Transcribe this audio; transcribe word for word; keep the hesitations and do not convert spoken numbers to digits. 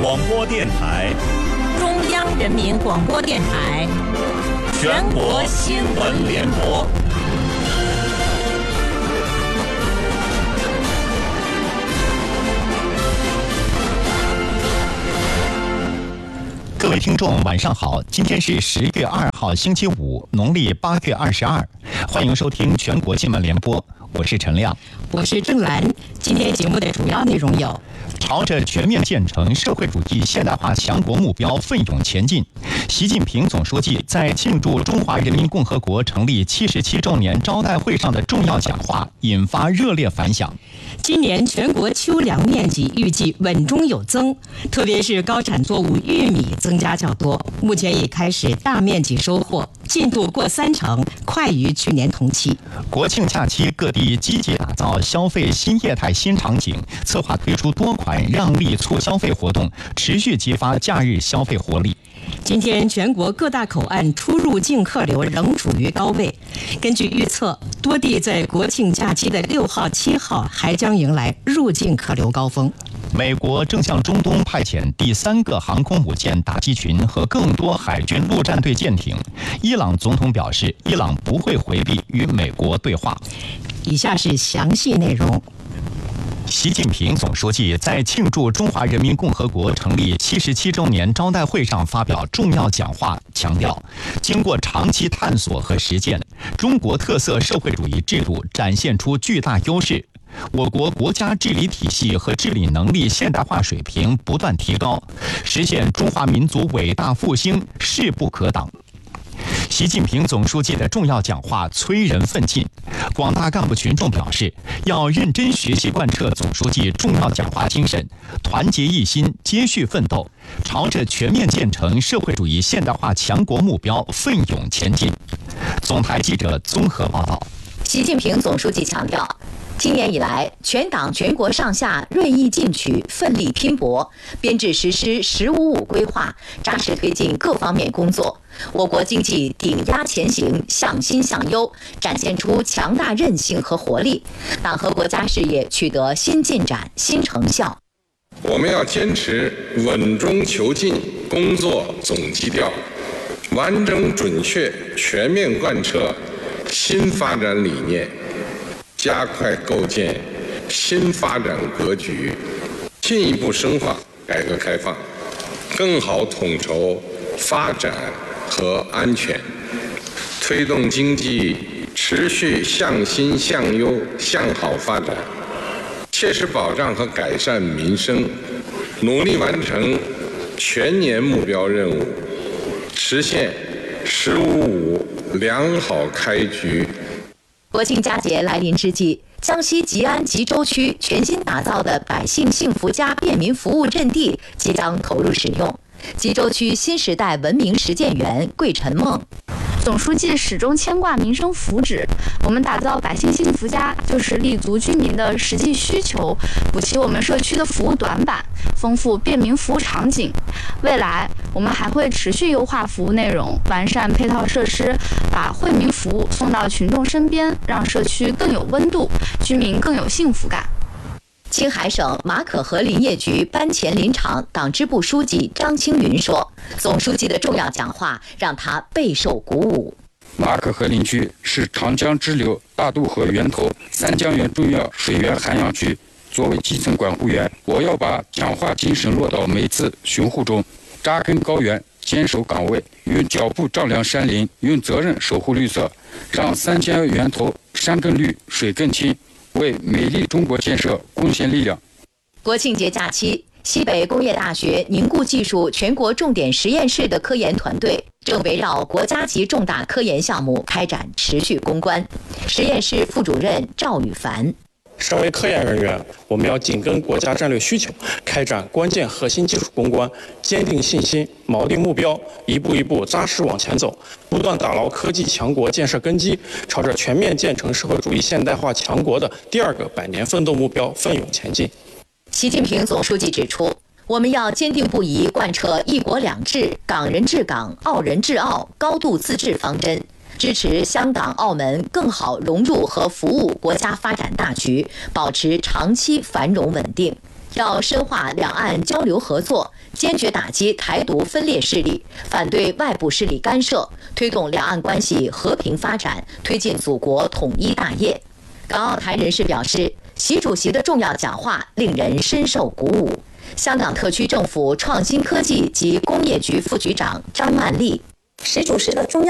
广播电台、 中央人民广播电台、 全国新闻联播。各位听众，晚上好！今天是十月二号，星期五，农历八月二十二。欢迎收听全国新闻联播，我是陈亮， 我是郑兰。今天节目的主要内容有： 朝着全面建成社会主义现代化强国目标奋勇前进。习近平总书记在庆祝中华人民共和国成立七十七周年招待会上的重要讲话引发热烈反响。 今年全国秋粮面积预计稳中有增，特别是高产作物玉米增加较多，目前已开始大面积收获，进度过三成，快于去年同期。 国庆假期，各地积极打造消费新业态新场景，策划推出多款让利促消费活动，持续激发假日消费活力。 今天全国各大口岸出入境客流仍处于高位，根据预测，多地在国庆假期的六号、七号还将迎来入境客流高峰。 美国正向中东派遣第三个航空母舰打击群和更多海军陆战队舰艇。伊朗总统表示，伊朗不会回避与美国对话。 以下是详细内容。 习近平总书记在庆祝中华人民共和国成立七十七周年招待会上发表重要讲话，强调，经过长期探索和实践，中国特色社会主义制度展现出巨大优势，我国国家治理体系和治理能力现代化水平不断提高，实现中华民族伟大复兴势不可挡。习近平总书记的重要讲话催人奋进，广大干部群众表示，要认真学习贯彻总书记重要讲话精神，团结一心，接续奋斗，朝着全面建成社会主义现代化强国目标奋勇前进。总台记者综合报道。 习近平总书记强调，今年以来，全党全国上下锐意进取，奋力拼搏，编制实施“十五五”规划，扎实推进各方面工作。我国经济顶压前行，向新向优，展现出强大韧性和活力，党和国家事业取得新进展、新成效。 我们要坚持稳中求进工作总基调，完整准确全面贯彻新发展理念，加快构建新发展格局，进一步深化改革开放，更好统筹发展和安全，推动经济持续向新向优向好发展，切实保障和改善民生，努力完成全年目标任务，实现“十五五”良好开局。 国庆佳节来临之际，江西吉安吉州区全新打造的百姓幸福家便民服务阵地即将投入使用。吉州区新时代文明实践园桂晨梦， 总书记始终牵挂民生福祉，我们打造百姓幸福家，就是立足居民的实际需求，补齐我们社区的服务短板，丰富便民服务场景。未来，我们还会持续优化服务内容，完善配套设施，把惠民服务送到群众身边，让社区更有温度，居民更有幸福感。 青海省马可河林业局班前林场党支部书记张青云说，总书记的重要讲话让他备受鼓舞。 马可河林区是长江支流大渡河源头三江源重要水源涵养区，作为基层管护员，我要把讲话精神落到每次巡护中，扎根高原，坚守岗位，用脚步丈量山林，用责任守护绿色，让三江源头山更绿，水更清，为美丽中国建设贡献力量。 国庆节假期，西北工业大学凝固技术全国重点实验室的科研团队正围绕国家级重大科研项目开展持续攻关。实验室副主任赵宇凡， 身为科研人员，我们要紧跟国家战略需求，开展关键核心技术攻关，坚定信心，锚定目标，一步一步扎实往前走，不断打牢科技强国建设根基，朝着全面建成社会主义现代化强国的第二个百年奋斗目标奋勇前进。 习近平总书记指出，我们要坚定不移贯彻一国两制、港人治港、澳人治澳高度自治方针，支持香港、澳门更好融入和服务国家发展大局，保持长期繁荣稳定。 要深化两岸交流合作，坚决打击台独分裂势力，反对外部势力干涉，推动两岸关系和平发展，推进祖国统一大业。港澳台人士表示，习主席的重要讲话令人深受鼓舞。香港特区政府创新科技及工业局副局长张曼丽， 习主席的重要